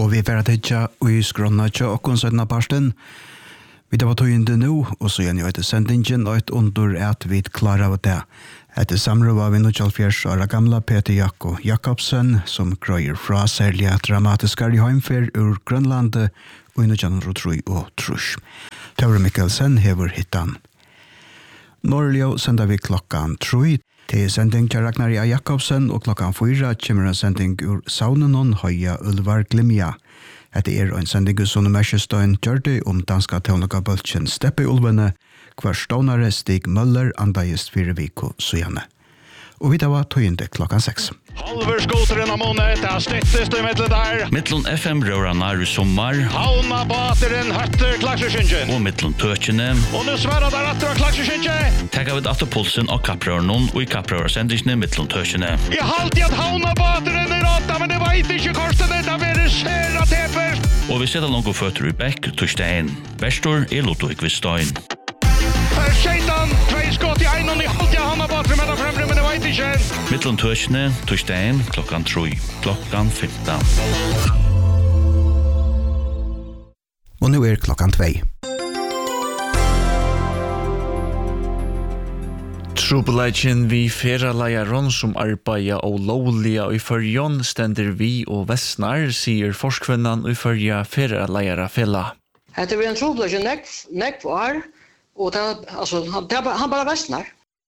Og vi får tidja og i skrona tja okkon sødna parsten. Vi da var tøyende nå, og så gjerne etter sendingen og et under at vi klarer av det. Etter samråd var vi nå 24 år gamla Peter Jakko Jakobsen, som grøyer fra særlig dramatiske heimfer ur Grønlandet og i 1903 og trus. Taure Mikkelsen hever hittan. Norrljo sender vi klokkan 3 til sending til Ragnar Jakobsen, og klokkan 4 kommer en sending ur Saunenon Høya Ulvar Glimja. Etter en sending som Merkestøyen gjør om danska teologabølgen Steppe Ulvene, hver stånare Stig Møller andagist 4 viko sujane. Og vi da var tøyende klokkan 6. Halver skoter en av måned, det er snittest i middelen der. Mittlun FM røranar i sommar. Havna bateren høtter klaksersynken. Og mittlun tøkjene. Og nå sverre der etter klaksersynken. Tekka vi atter pulsen og kapprørnen og i kapprørersendisene mittlun tøkjene. Jeg halte at havna bateren er rådda, men det vet ikke korstene, det blir skjera teper. Og vi setter langt føtter i bekk, torsdagen. Verstor er Lottovik Vistøyen. Skeitan, 2 skott i en og i halte jeg havna bateren med den fremre, men det vet ikke. Mittlun tøkjene, torsdagen, klokkan 3, klokkan 15. Og nå er klokkan 2. Trubelagen vi feralajaron som arbeida og lovliga i fyrjon stender vi og vestnar, sier forskvinnan i fyrja feralajara fella. Det er en trubelagen nekv var, og han bara vestnar.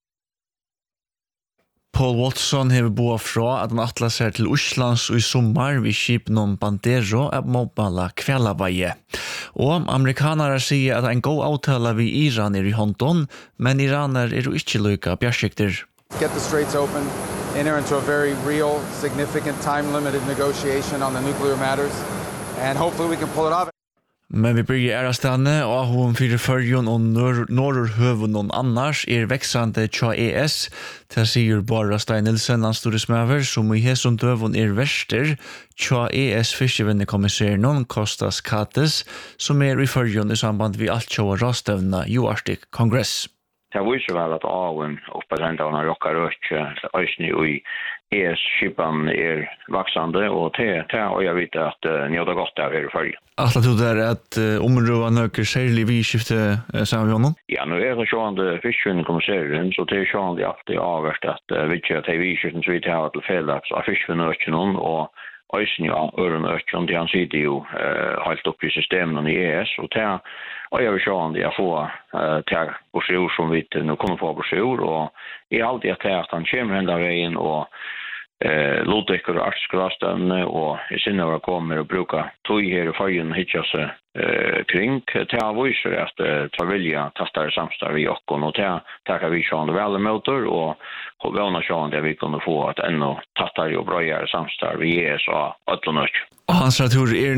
Paul Watson hever boa fra at han atla seg til Oslands og i sommar vi skipnon Bandero av Mobala Kvellaveie. Og amerikanere sier at en god avtale vi Iran er i hånden, men iraner er jo ikke lykka bjersikter. Get the straits open, enter into a very real, significant, time-limited negotiation on the nuclear matters, and hopefully we can pull it off. Men vi byrger ærastane, og hun fyrir fyrjon og norrhøvun noen annars er veksande tja ES, til sier Bara Stein Nilsen, han store smøver, som i hesson døvun er verster, tja ES fiskevinnekommissæren Kostas Kates, som er i fyrjon i samband vi alt tja rastøvna Arctic Congress. Det viser vel at avun opparendavna rokkar røkje, eisni i ES-skipan er vaksande, og til og jeg vet at njóta godt av her i fyrje. Atla tog der at områda nøkker særlig vidskifte sammen med honom? Ja, nu er det sjående fiskvinnekommissæren, så det er sjående alltid avverst at vi ikke har vidskiften så vi tar til fellaks av fiskvinnøkjen og eisni av ørenøkjen, det han sitter jo helt opp i systemen i ES, og jeg vil sjående jeg får til brosjur som vi nå kunne få brosjur, og jeg er alltid at han kommer enda veien og loddekker og artskrastene, og i sinne var kommer og bruker tog her i fargen og hitja seg kring. Til han viser at ta vilja tattere samstar i okken, og til kan vi sjående vel møter, og vana sjående vi kunne få et enda tattere og brøyere samstar vi ES og Øtlunøk. Og hans natur er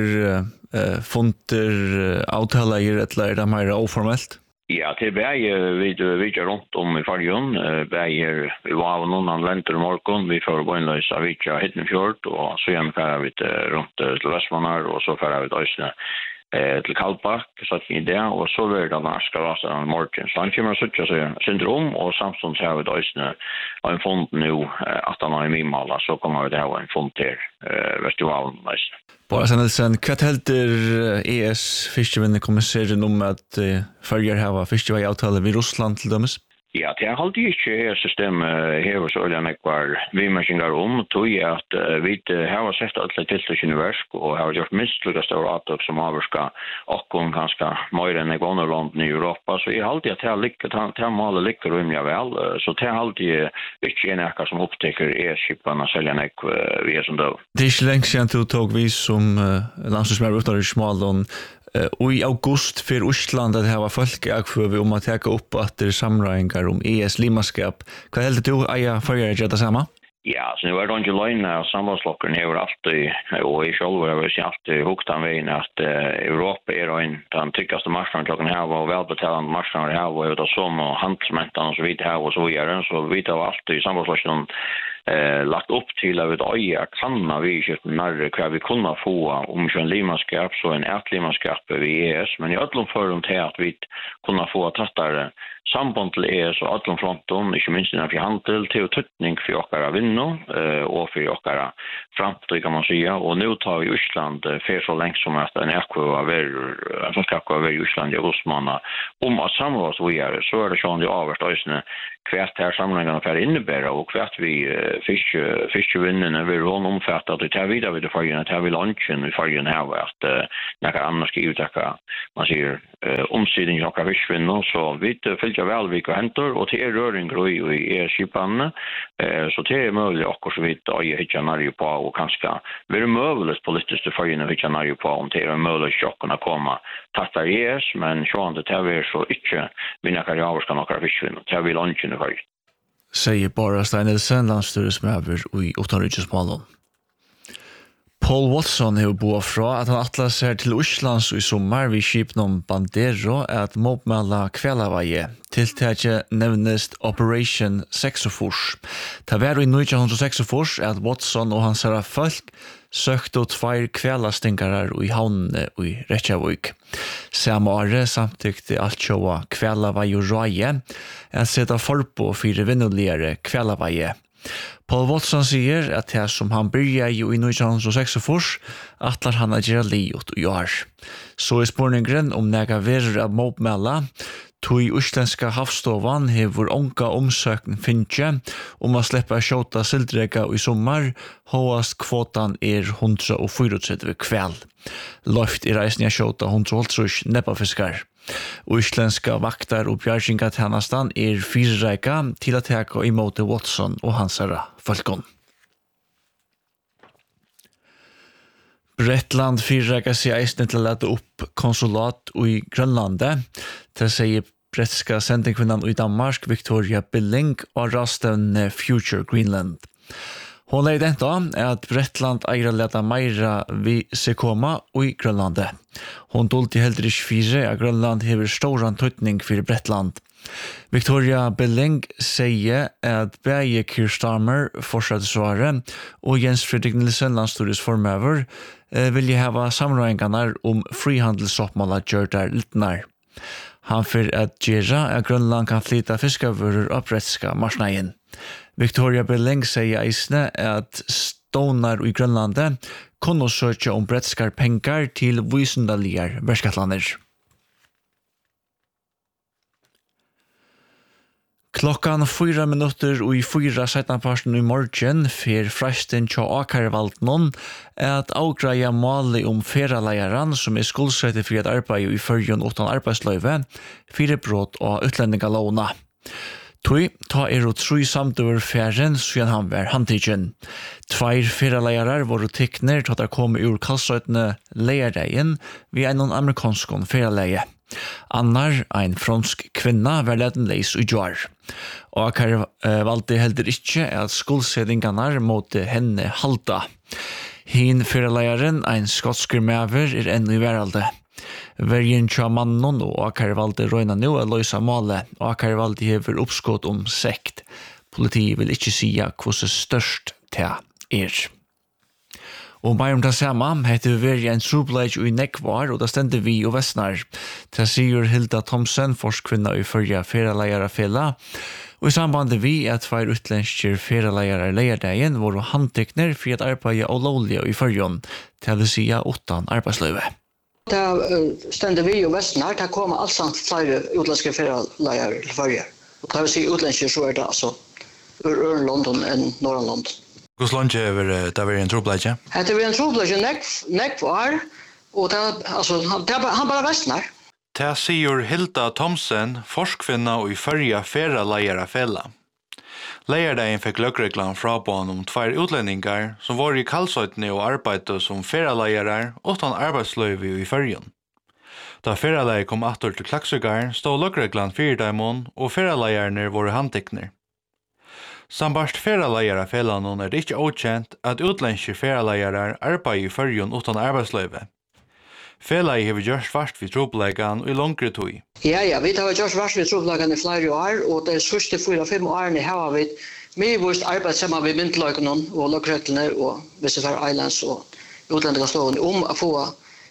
nekker funter avtaler eller er det mer oformelt? Ja, til vi vidger rundt om i fargen. Vi var av noen lenter i morgen. Vi får gå inn løs av vidger Hittenfjord, og så igjen færer vi rundt til Vestmannar, og så færer vi til til Kalbak, satt vi i det, og så vil det norske rasen i morgen. Så han kommer og sutter seg syndrom, og samtidig har vi det en fond nå, at han har i Mimala, så kommer vi til å ha en fond til Vestivalen. Bara Nilsen, hva helter ES fiskevinnekommissæren om at følger her fiskeveiavtale ved Russland til dømes? Ja, det er alltid ikke systemet hever så øyne ekvar vi mennesker om, tog jeg at vi har sett alle tiltakene i versk, og har gjort minst lukka store avtøk som avvarska okkon ganske mer enn Egonerland i Europa, så jeg har alltid at det målet liker rymja vel, så det er alltid ikke en ekka som opptekker e-skipene selv en ekv vi som døv. Det er ikke lenge siden du tog vi som landslagsmær utenfor i Smalon, og i august for Osland at det var folkeakføve om å teka opp at det er samrøyngar om ES-limaskap. Hva heldur du eier fyrir å gjøre det samme? Ja, så nu är det inte lögn av sambandslockaren här alltid, och i själva har vi alltid hukt an vägen att Europa är den tyckaste marknaden klockan här och välbetalande marknaden här och det som och handelsmättarna och så vidare här och så vidare. Så vi har alltid i sambandslockaren lagt upp till att vi kan vi köpa när kvar vi kunna få om en limaskap så en ätlimaskap vid ES, men i öllum förum till att vi kunna få tattare samband til ES og alle fronten, ikke minst innenfor handel, til tøtning for okkara vinno og for okkara framtid, kan man säga. Og nå tar vi Østland for så lenge som at en som skal være i Østland i Osmana at samråd vi er, så det sånn de avverst øysene hvert her sammenhengene for innebæra, og hvert vi fiskevinnene vil råne omfatte at det tar videre ved det fargen, det tar vi lunchen i fargen her, at nekker annars skal uttaka, man sier, omsidning av fiskvinner, så vi fylker vel vi kan henter, og til røring i skipene, så det mulig akkurat så vidt å hitte nærmere på, og kanskje være mulig politisk til fargen å hitte nærmere på, om det mulig å kunne komme tatt av ES, men sånn det tar så ikke vi nekker avvarska noen fiskvinner, det tar vi lunchen i fargen. Sier bara Stein Nilsen, landstyresmøver i Utenriksmålen. Paul Watson har boet fra at han atlas ser til Oslands i sommer ved skipnom Bandero at mobmella Kvelavaje. Tiltaket nevnes Operation Sexofors. Det var i 1946 at Watson og hans herre folk søkte ut 2 kvelastingarar i havnene i Reykjavik. Samme året samtykte alt sjåa Kvelavaje og Røye at sette forpå 4 vinnuligere Kvelavaje. Paul Watson sier at det som han byrja i 1946 atlar han å gjøre livet i år. Så er spørningen om nega verer av mobmella, tog utländska havstovan hever onka omsøkning finnje om å slippe skjåta sildrega i sommar, håast kvotan 134 kväll. Løft i reisen jeg skjåta 130 neppafiskar. Utländska vaktar og bjargingatjenastan 4 reika til å teka imot Watson og hans herra folkon. Bretland 4 reika seg eisne til å lete opp konsulat i Grønlandet. Det sier bretska sendingkvinnan i Danmark, Victoria Billing, og rasten Future Greenland. Hon er den da at Bretland eier leta meira vi se koma i Grønlandet. Hon dolti heller ikke 4 at Grønland hever stor tøytning for Bretland. Victoria Billing sier at Beie Keir Starmer, forsvarsvaret, og Jens Fredrik Nielsen, landstores formøver, vil hava samrøyngarna om frihandelsoppmåla gjørdar littnar. Han fyrir at gjera at Grønland kan flyta fiskavører av bretska marsneien. Victoria Billing sier eisne at stånar i Grønlandet kunne søkja om bretskar pengar til vysundaligar verskatlander. Klokkan 4 minutter og i 4 17 i morgen fer fresten tja Akarvaldnon at avgreia mali om feraleieran som skuldsette for et arbeid i førjon utan arbeidsløyve, 4 brot og utlendingalåna. Tui ta og 3 samtøver færen siden han var handtidgen. 2 feraleierar voru tikkner til at de kom ur kalsøytene leiereien ved en amerikanskon feraleie. Annar, ein fransk kvinna, var leden leis i jar. Og Akar valgte heller ikke at skuldsedingarna måtte henne halda. Hin fyrirleieren, ein skotsker mever, enn i veralde. Vergen tja mannen og Akar valgte røyna nå å løysa male, og Akar valgte hever oppskått om sekt. Politiet vil ikke sia hvordan størst det er. Og mer om det samme, heter vi vært en trobleik i Nekvar, og det stender vi og Vestnar. Det sier Hilda Thomsen, forskvinna i førja feraleierar fela. Og i sambandet vi er 2 utlensker feraleierar leierdeien, hvor handtekner for at arbeide og lovlige i førjon, til å si 8 arbeidsløyve. Det stender vi og Vestnar, det kommer alt samt flere utlensker feraleierar til førja. Og det vil si utlensker så det altså ur London enn Norran London. Hvordan langt er det en trobleik? Det er en trobleik nekv år, og han bare Vestnar. Det sier Hilda Thomsen, forskvinna og i førja feraleierar fela. Leierdeien fikk løkreglan fra banen om 2 utlendingar som var i kalsøytene og arbeidde som feraleiere utan arbeidsløyve i førjen. Da feraleie kom atter til Klaksøgar, stod løkreglan 4 daimon og feraleierne var handtekner. Sambart feraleierar felanon det ikke okjent at utlenske feraleierar arbeider i førjen utan arbeidsløyve. Felai hever gjørst fast vid trobleikan i longre tøy. Ja, vi har gjørst fast vid trobleikan i flere år, og det sørste 4-5 årene har vi mye vårt arbeid sammen med myndeløyken og løkreglene og Visitar Islands og utlendingsloven om å få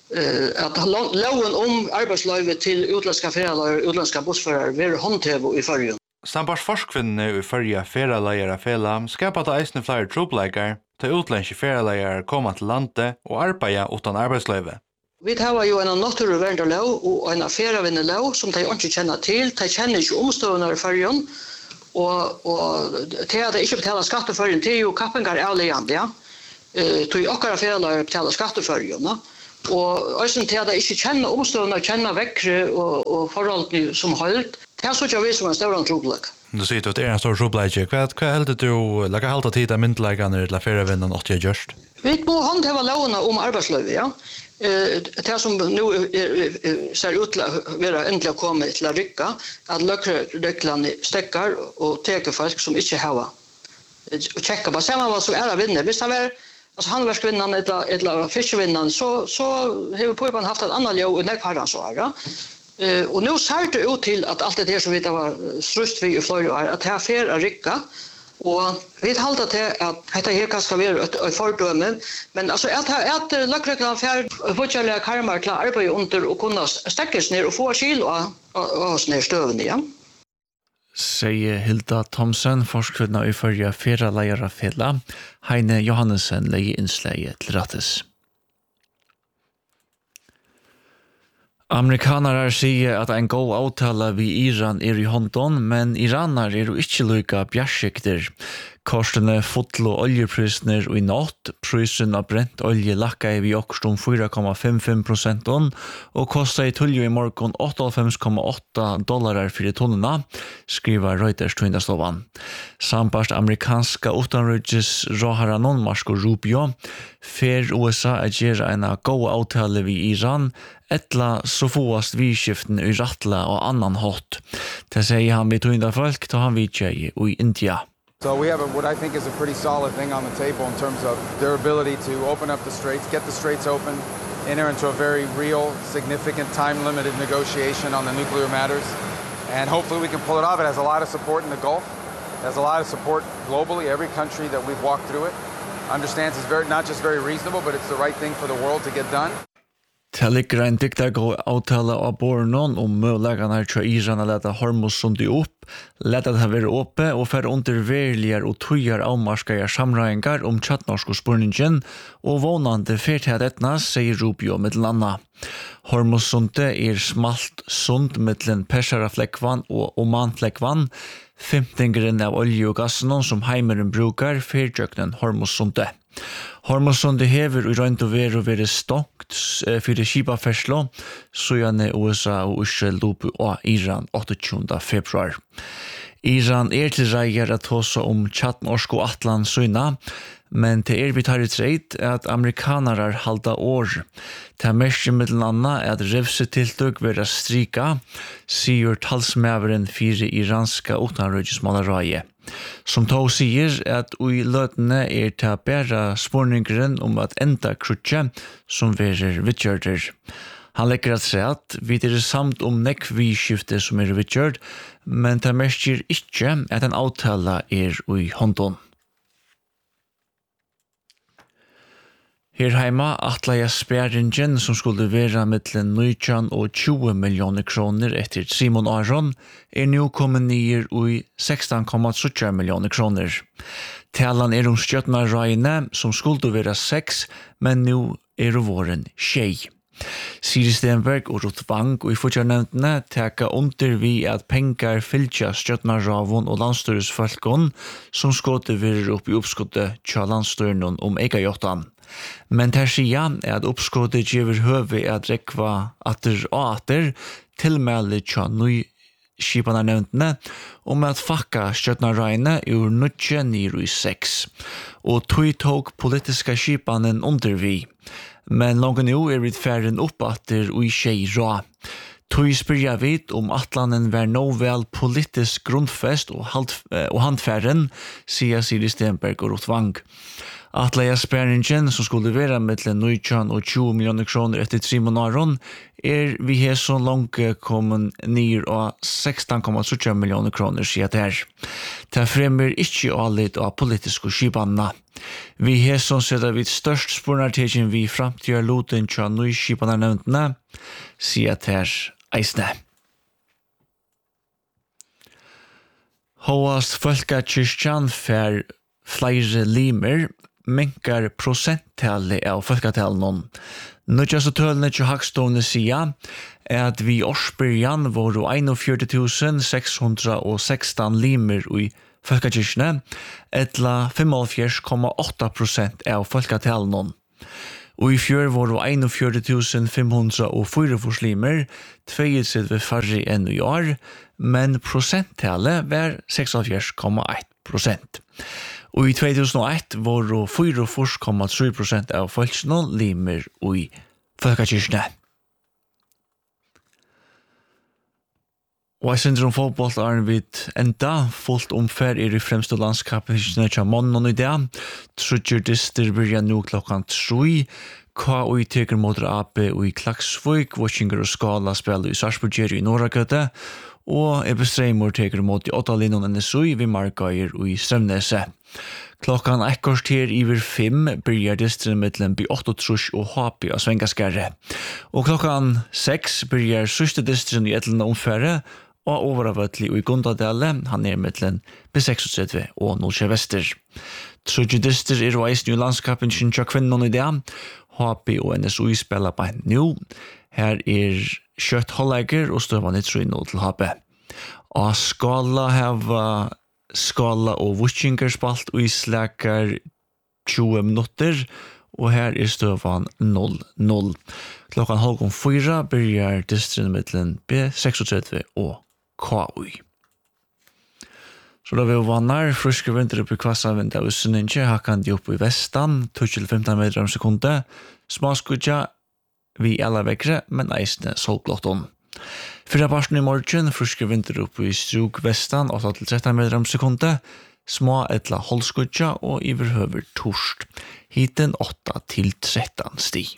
att lagen om arbetslöjve till utländska ferieleier, utländska bussförare blir håndhev i förrjun. Sambars forskvinne i förja ferieleier fela skapar det eisne flere trobleikar til utländske ferieleier komma til landet og arbeida utan arbetslöjve. Vi har ju en naturvärnarlov och en affärsvinnarlov som de inte känner till. De känner inte omstående i förrjun. Och det är inte betala skatt för en till och kappengar avlegande, ja. Tog också affärer betala skatt för ju, och alltså till att inte känna omstående, känna väckre och förhåll som hållt. Det är så jag vet som en stor trobleik. Du sier at det en stor trobleik. Hva heldur du, laga halta tid av myndleikane til affærevinnen 80 gjørst? Vi må håndheva lovene om arbetsløyve, ja. Det som nu ser ut till att vara äntligen kommit till att rycka, att lökreglande stäckar och teker folk som inte har och checka på samma vad som är vinner. Visst han är alltså handverksvinnaren eller fiskevinnaren så har på haft ett annat lov och när han så här. Och nu ser det ut till att allt det här som vi var strust vi i Florida att här fer att rycka. Och vi håller till att det här ska vara ett fördöme, men alltså att lökreglerna för fortsätta karmar klar arbeta under och kunna stäckas ner och få skil och oss ner stöven igen. Säger Hilda Thomsen, forskvinna i förra ferieleier fela, Heine Johannesen lägger inslaget till rattes. Amerikanere sier at en god avtale ved Iran i hånden, men iraner jo ikke lykke bjersikter. Kostene fotlo oljeprisner og i natt, prisen av brent olje lakka i okrstom 4,55% og kostet i tuljo i morgon $98,8 for tonnene, skriver Reuters tvindastovan. Sambart amerikanska utanrydges råharanon Marco Rubio, fer USA at gjøre en god avtale ved Iran, etla så fåast vidskiften i rattla og annan hot. Det sier han vid tvindafolk til han vidtjei i India. So we have what I think is a pretty solid thing on the table in terms of their ability to open up the straits, get the straits open, enter into a very real, significant, time-limited negotiation on the nuclear matters. And hopefully we can pull it off. It has a lot of support in the Gulf. It has a lot of support globally. Every country that we've walked through it understands it's not just very reasonable, but it's the right thing for the world to get done. Det ligger en dyktig avtale av Bornon om mulighetene til Iran å lete Hormuzsundi opp, lete det være oppe og for underverligere og tøyer avmarskere samrøyngar om tjattnorsk spurningen, og vånande ferdighet etna, sier Rubio middelandet. Hormuzsundi smalt sund mittlen Persaraflekkvann og Omanflekkvann, 15 av olje og gassen som heimeren brukar fyrtjøknen Hormuzsundi. Hormuzsundi hever i røynt og være stångt for skipaferslo, så gjerne USA og Israel lopu og Iran 28. februar. Iran til reier at hosa om tjattnorsk og atlandsøyna, men det vi tar i treit at amerikanere halda år. Det mest middelandet at revsetiltøk være strika, sier talsmæveren 4 iranska utanrøygesmålaraie. Som to sier at ui løtene til bæra spårningeren om at enda krutje som verer vidgjørter. Han legger at seg at vi samt om nekvishifte som vidgjørt, men det mest ikke at en avtale ui hånden. Her heima atleia sperringen som skulle være mittlen 19 og 20 millioner kroner etter Simon Aron nu kommet nyer ui 16,3 millioner kroner. Talan om stjøtnarrøyene som skulle være 6, men nu våren 6. Siri Stenberg og Ruth Wang og i fortjernevntene teka under vi at pengar fylgja stjøtnarravon og landstyresfolkon som skulle være opp i oppskottet tja landstyrenon om Eikajottan. Men der sier at oppskottet giver høve at rekva atter og atter tilmelde tja nøy skipene nevntene om at fakka stjøtnarrøyene ur 9 i 6. Og tog tok politiska skipene under vi. Men langt nå vi færren opp atter og i skjei rå. Tog spyrja vidt om atlanen var nå vel politisk grunnfest og handfærren, sier Siri Stenberg og Ruth Wang. Att leia sperringen som skulle være mellom 19 og 20 millioner kroner etter 3 måneder vi har så langt kommet ned av 16,3 millioner kroner, sier det her. Det fremmer ikke allit av politiske skipanene. Vi har sånn sett av et størst spørnartegen vi fremtida loten til nye skipanene nevntene, sier det her eisne. Håast Folkekirkjan fer flere limer, menkar prosenttallet av folketallen. Nødjaste tølene til Hagstående sier at vi årsbyrjan var 41.616 limer i folkekirkene, etla 45,8% av folketallen. Og i fjør var 41.504 limer, 22 færre enn i år, men prosenttallet var 46,1%. Og i 2001 var 44,3% av folkene limer i folkekirkene. Og jeg synes om fotball er vi enda fullt omferd i fremste landskapet til måneden i dag. Trudger dister blir nå klokken 3. KUI teker mot AP i Klaksvik, Våsjinger og Skala spiller i Sarsburger i Norragøte, og Ebestreimor teker mot de 8 linjen NSUI ved Markøyer i Strømneset. Klokkan 4:05 byrjar distren mellom B8 og HP av Svengaskerre. Og klokkan 6 byrjar sørste distren i etlende omfære og overavøtlig i Gundadale, han mellom B36 og Nordkjær Vester. Trudje dister og eisen i landskapen kjønner kvinnen i det. HP og NSUI spiller på en nå. Her kjøtt holdlegger og støvende 3-0 til HP. Og Skala og Våsjinger spalt og isleker 20 minutter, og her støvan 0-0. Klokkan 3:30 byrjar distren mellom B36 og KUI. Så da vi vannar, friske vinter oppe i kvassa vinter av Øsseninje, hakan de oppe i vestan, 12-15 meter om sekundet, smaskudja, vi alla vekkre, men eisne solglotton. Fyrra parten i morgen, friske vinter oppe i struk vestan, 8-13 meter om sekundet, små etla holdskudja og iverhøver torst. Hiten 8-13 sti.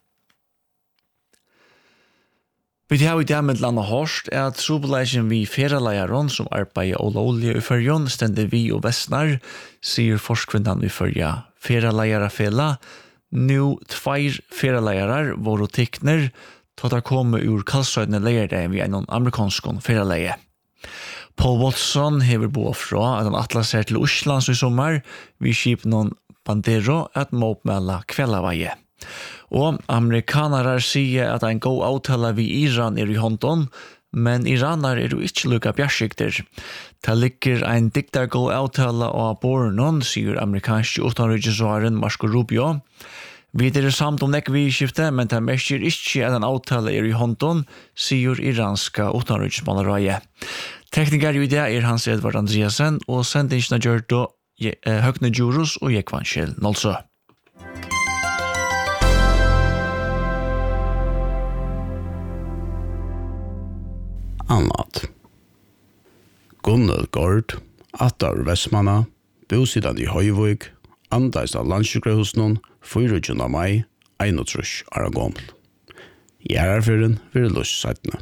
Vi har i det med landa hårst at trobeleisen vi feraleieron som arbeider olje i fyrjon stender vi og vestnar, sier forskvinnan i fyrja feraleierafela. Nå 2 feraleier var og tikner, tatt å komme ur kalsøydende leierdeien vi en amerikansk feraleie. Paul Watson hever bo fra at han atlaser til Oslands i sommer, vi skip noen Bandero at måpmela kvellaveie. Og amerikanere sier at en god avtale vi Iran i hånden, men iraner jo ikke lukka bjersikter. Det ligger en diktargod avtale av Bornon, sier amerikanske utenriksvaren Marco Rubio. Vi samt om nekkevidskifte, men det merker ikke at en avtale i hånden, sier iranska utenriksmalerøye. Tekniker i det Hans Edvard Andreasen, og sendingsene gjør da Høgne Djurus og Jekvan Kjell Nolsø. Annat. Gunnel Gård, Attar Vestmanna, bosidan i Høyvøk, andeis av landsjukrehusen, 24. mai, 31 år gammel. Gjerarfyren vil løs settene.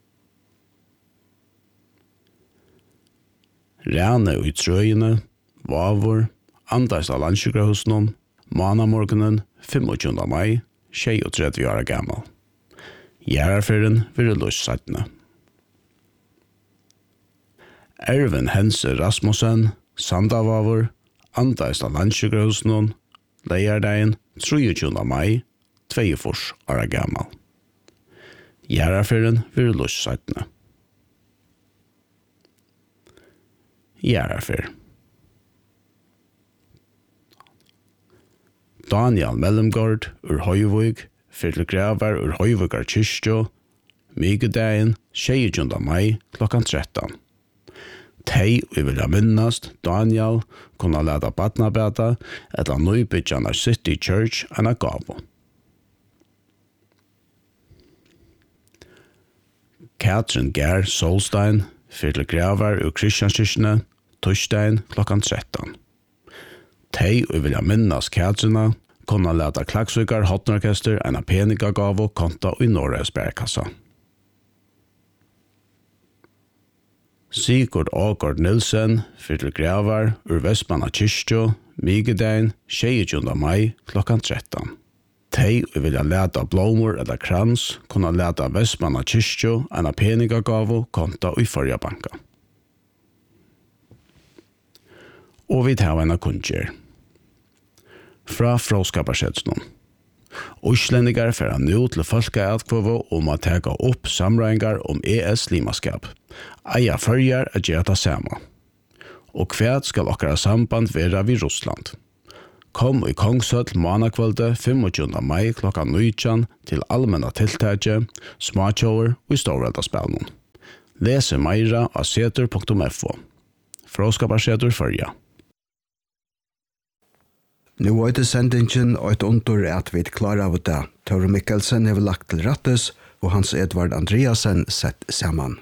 Rene og i trøyene, Vavor, andeis av landsjukrehusen, Manamorgenen, 25. mai, 33 år gammel. Gjerarfyren vil løs settene. Ervin Hense Rasmussen, Sandavavor, andeis av landsjukrehusen, leierdeien 23. mai, 22 år gammel. Gjerarfyren vil løs settene. Gjerarfyr. Daniel Mellumgård ur Høyvøk, Fyrtle Gravar ur Høyvøkar Kyrstjå, Myggedeien 26. mai klokkan 13. Tei vi vil minnast Daniel kunne leda badnabeta etter nøybyggjarnar City Church enn gavo. Katrin Gær Solstein, Fyrtle Gravar ur Kristianskirkene, Torsdagen klokkan 13. Tei og vilja minnas kætrina, kunna leta Klaksvíkar hotnorkester en peningagavu konta i Norges bærkassa. Sigurd Ågård Nilsen, fyrir gravar, ur Vestmanna kyrkjo, Migedein, 22. mai, klokkan 13. Tei og vilja leta blomur eller krans, kunna leta Vestmanna kyrkjo en peningagavu konta i Førja banka. Og vi tar en kunnskjer. Fra fråskaparsetsen. Oslendigar færa nu til folkaetkvovo om å tega opp samrøyngar om ES-limaskap. Eia førjar er gjerne det samme. Og kvært skal okkara samband være vid Russland. Kom i Kongshøll månakvölde 25. mai klokka 19 til allmenna tiltætje, småtjåer og i storveldaspelnen. Lese meira av setur.fo. Fråskaparsetur førja. Nu er det sendingen og et under at vi klarer av det. Tore Mikkelsen har lagt til rettes, og Hans Edvard Andreasen sett sammen.